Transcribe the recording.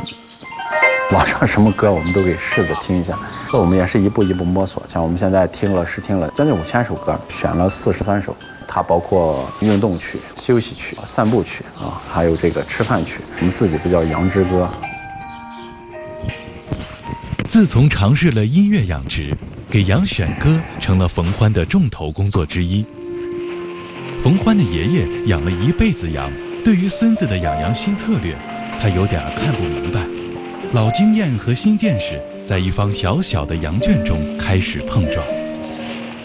网上什么歌我们都给试着听一下，我们也是一步一步摸索。像我们现在试听了将近5000首歌，选了43首，它包括运动曲、休息曲、散步曲啊，还有这个吃饭曲，我们自己都叫羊之歌。 自从尝试了音乐养殖，给羊选歌成了冯欢的重头工作之一。冯欢的爷爷养了一辈子羊，对于孙子的养羊新策略，他有点看不明白。老经验和新见识在一方小小的羊圈中开始碰撞。